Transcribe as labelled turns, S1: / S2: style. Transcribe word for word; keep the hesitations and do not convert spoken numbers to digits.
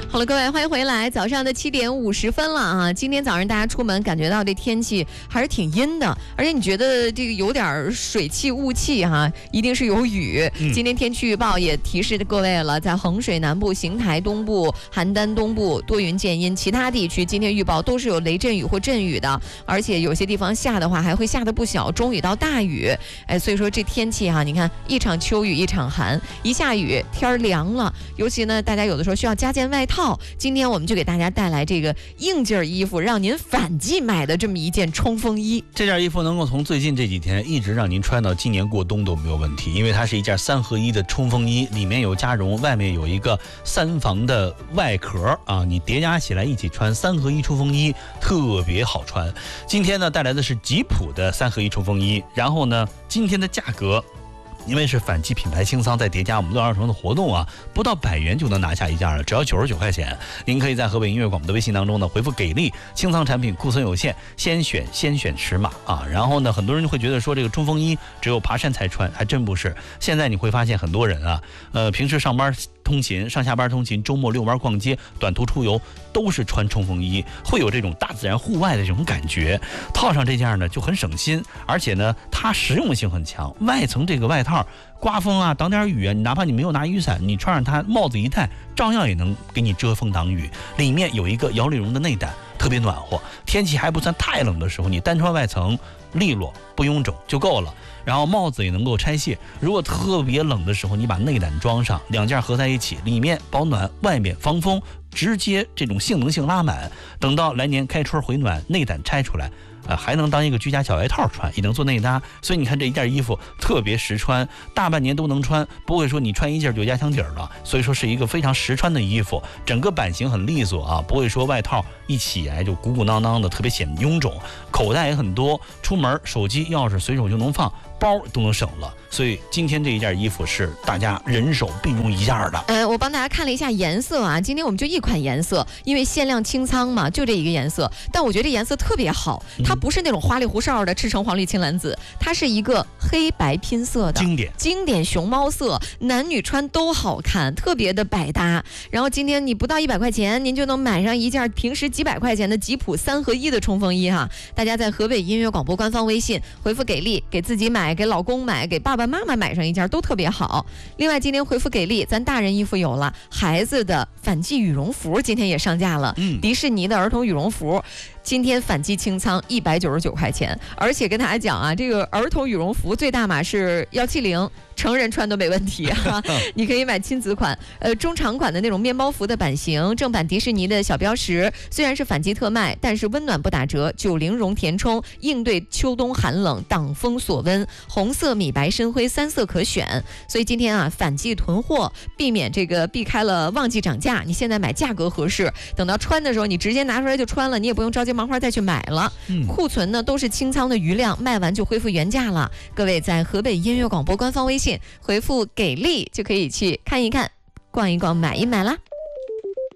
S1: 好了，各位，欢迎回来。早上的七点五十分了啊！今天早上大家出门感觉到这天气还是挺阴的，而且你觉得这个有点水汽、雾气哈、啊，一定是有雨。嗯、今天天气预报也提示各位了，在衡水南部、邢台东部、邯郸东部多云见阴，其他地区今天预报都是有雷阵雨或阵雨的，而且有些地方下的话还会下得不小，中雨到大雨。哎，所以说这天气哈、啊，你看一场秋雨一场寒，一下雨天凉了，尤其呢，大家有的时候需要加件外套。今天我们就给大家带来这个应劲衣服，让您反季买的这么一件冲锋衣。
S2: 这件衣服能够从最近这几天一直让您穿到今年过冬都没有问题，因为它是一件三合一的冲锋衣，里面有加绒，外面有一个三防的外壳啊，你叠加起来一起穿，三合一冲锋衣特别好穿。今天呢带来的是吉普的三合一冲锋衣，然后呢今天的价格。因为是反季品牌清仓再叠加我们乐二城的活动啊，不到百元就能拿下一件了，只要九十九块钱。您可以在河北音乐广播的微信当中呢回复给力，清仓产品库存有限，先选先选尺码啊。然后呢，很多人就会觉得说这个冲锋衣只有爬山才穿，还真不是。现在你会发现很多人啊，呃，平时上班通勤、上下班通勤、周末遛弯逛街、短途出游，都是穿冲锋衣，会有这种大自然户外的这种感觉。套上这件呢就很省心，而且呢它实用性很强。外层这个外套，刮风啊、挡点雨啊，你哪怕你没有拿雨伞，你穿上它，帽子一戴，照样也能给你遮风挡雨。里面有一个摇粒绒的内胆，特别暖和。天气还不算太冷的时候，你单穿外层，利落不臃肿就够了。然后帽子也能够拆卸。如果特别冷的时候，你把内胆装上，两件合在一起，里面保暖，外面防风，直接这种性能性拉满。等到来年开春回暖，内胆拆出来。呃，还能当一个居家小外套穿，也能做内搭，所以你看这一件衣服特别实穿，大半年都能穿，不会说你穿一件就压箱底儿了，所以说是一个非常实穿的衣服，整个版型很利索啊，不会说外套一起来就鼓鼓囊囊的，特别显臃肿，口袋也很多，出门手机钥匙随手就能放，包都能省了，所以今天这一件衣服是大家人手必用一件的。
S1: 呃，我帮大家看了一下颜色啊，今天我们就一款颜色，因为限量清仓嘛，就这一个颜色，但我觉得这颜色特别好，它不是那种花里胡哨的赤橙黄绿青蓝紫，它是一个黑白拼色的
S2: 经典
S1: 经典熊猫色，男女穿都好看，特别的百搭。然后今天你不到一百块钱，您就能买上一件平时几百块钱的吉普三合一的冲锋衣哈。大家在河北音乐广播官方微信回复给力，给自己买，给老公买，给爸爸妈妈买上一件都特别好。另外今天回复给力，咱大人衣服有了，孩子的反季羽绒服今天也上架了，嗯，迪士尼的儿童羽绒服今天反季清仓一百九十九块钱，而且跟大家讲啊，这个儿童羽绒服最大码是一七零，成人穿都没问题啊。你可以买亲子款，呃，中长款的那种面包服的版型，正版迪士尼的小标识，虽然是反季特卖，但是温暖不打折，九零绒填充，应对秋冬寒冷，挡风锁温，红色、米白、深灰三色可选。所以今天啊，反季囤货，避免这个避开了旺季涨价，你现在买价格合适，等到穿的时候你直接拿出来就穿了，你也不用着急忙花再去买了。嗯、库存呢都是清仓的余量，卖完就恢复原价了。各位在河北音乐广播官方微信回复给力就可以去看一看、逛一逛、买一买啦。